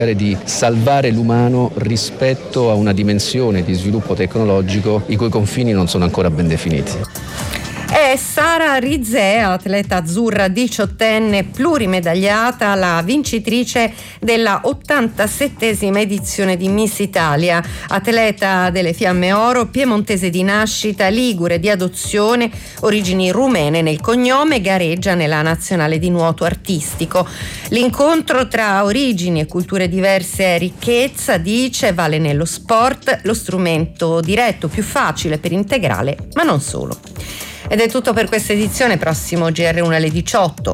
di salvare l'umano rispetto a una dimensione di sviluppo tecnologico i cui confini non sono ancora ben definiti. È Sara Rizea, atleta azzurra 18enne plurimedagliata, la vincitrice della 87esima edizione di Miss Italia, atleta delle Fiamme Oro, piemontese di nascita, ligure di adozione, origini rumene nel cognome, gareggia nella nazionale di nuoto artistico. L'incontro tra origini e culture diverse è ricchezza, dice, vale nello sport, lo strumento diretto più facile per integrale, ma non solo. Ed è tutto per questa edizione, prossimo GR1 alle 18.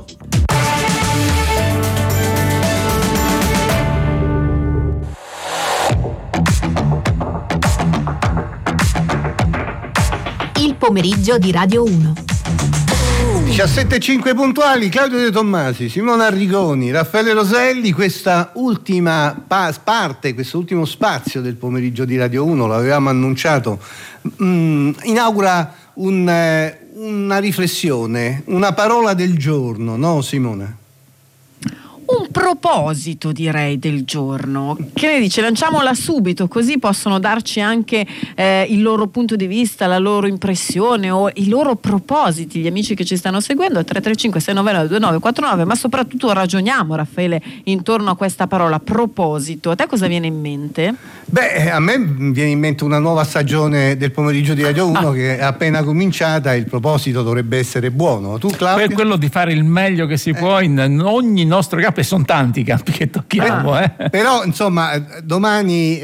Il pomeriggio di Radio 1. 17:05 puntuali, Claudio De Tommasi, Simona Arrigoni, Raffaele Roselli. Questa ultima parte, questo ultimo spazio del pomeriggio di Radio 1, l'avevamo annunciato, inaugura una riflessione, una parola del giorno, no Simona? Un proposito, direi, del giorno. Che ne dice? Lanciamola subito, così possono darci anche il loro punto di vista, la loro impressione o i loro propositi, gli amici che ci stanno seguendo, al 335 699 2949, ma soprattutto ragioniamo, Raffaele, intorno a questa parola proposito. A te cosa viene in mente? Beh, a me viene in mente una nuova stagione del pomeriggio di Radio 1 che è appena cominciata. Il proposito dovrebbe essere buono. Tu, Claudio? Per quello di fare il meglio che si può in ogni nostro campo, e sono tanti i campi che tocchiamo. Però insomma domani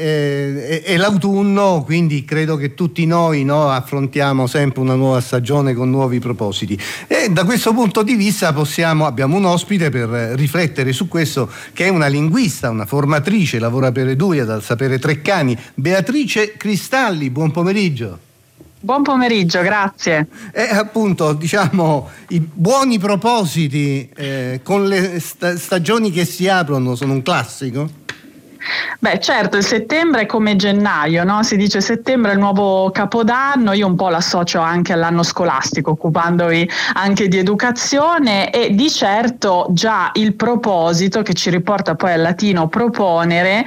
è l'autunno, quindi credo che tutti noi affrontiamo sempre una nuova stagione con nuovi propositi, e da questo punto di vista abbiamo un ospite per riflettere su questo, che è una linguista, una formatrice, lavora per Eduia dal Sapere Treccani, Beatrice Cristalli. Buon pomeriggio. Buon pomeriggio, grazie. Appunto, diciamo, i buoni propositi con le stagioni che si aprono sono un classico? Beh, certo, il settembre è come gennaio, no? Si dice settembre è il nuovo capodanno. Io un po' l'associo anche all'anno scolastico, occupandovi anche di educazione, e di certo già il proposito, che ci riporta poi al latino proponere,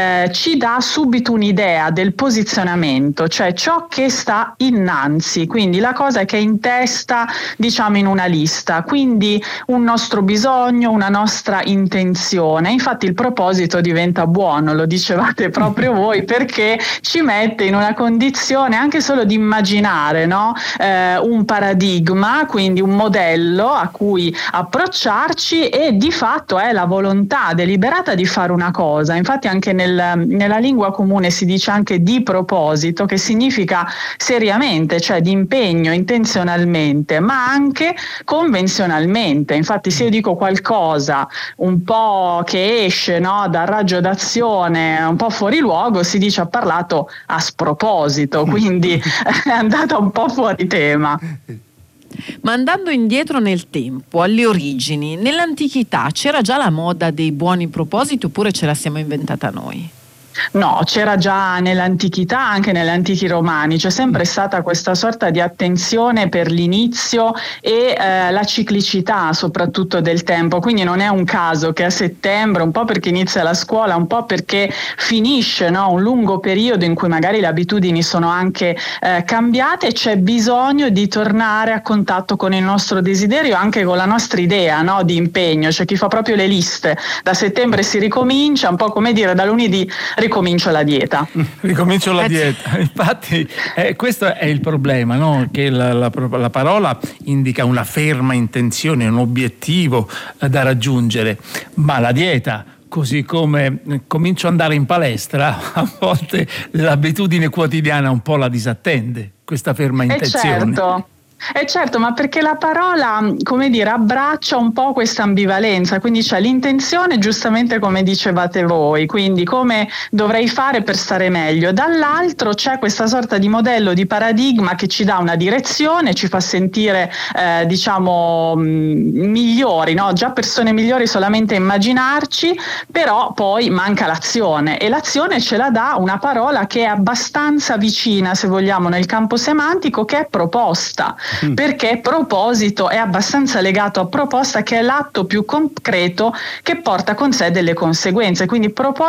ci dà subito un'idea del posizionamento, cioè ciò che sta innanzi, quindi la cosa che è in testa, diciamo, in una lista, quindi un nostro bisogno, una nostra intenzione. Infatti il proposito diventa buono, lo dicevate proprio voi, perché ci mette in una condizione anche solo di immaginare, no? Un paradigma, quindi un modello a cui approcciarci, e di fatto è la volontà deliberata di fare una cosa. Infatti anche nella lingua comune si dice anche di proposito, che significa seriamente, cioè di impegno, intenzionalmente, ma anche convenzionalmente. Infatti se io dico qualcosa un po' che esce, no, dal raggio d'azione, un po' fuori luogo, si dice ha parlato a sproposito, quindi è andata un po' fuori tema. Ma andando indietro nel tempo, alle origini, nell'antichità c'era già la moda dei buoni propositi oppure ce la siamo inventata noi? No, c'era già nell'antichità, anche negli antichi romani, c'è sempre stata questa sorta di attenzione per l'inizio e la ciclicità soprattutto del tempo, quindi non è un caso che a settembre, un po' perché inizia la scuola, un po' perché finisce, no, un lungo periodo in cui magari le abitudini sono anche cambiate, c'è bisogno di tornare a contatto con il nostro desiderio, anche con la nostra idea, no, di impegno. C'è chi fa proprio le liste, da settembre si ricomincia, un po' come dire da lunedì ricomincio la dieta. Ricomincio la dieta. Infatti questo è il problema, no? Che la parola indica una ferma intenzione, un obiettivo da raggiungere, ma la dieta, così come comincio ad andare in palestra, a volte l'abitudine quotidiana un po' la disattende, questa ferma intenzione. Certo, ma perché la parola, come dire, abbraccia un po' questa ambivalenza, quindi c'è l'intenzione, giustamente come dicevate voi, quindi come dovrei fare per stare meglio, dall'altro c'è questa sorta di modello, di paradigma che ci dà una direzione, ci fa sentire diciamo migliori, no? Già persone migliori solamente immaginarci, però poi manca l'azione, e l'azione ce la dà una parola che è abbastanza vicina, se vogliamo, nel campo semantico, che è proposta. perché proposito è abbastanza legato a proposta, che è l'atto più concreto che porta con sé delle conseguenze. Quindi proposito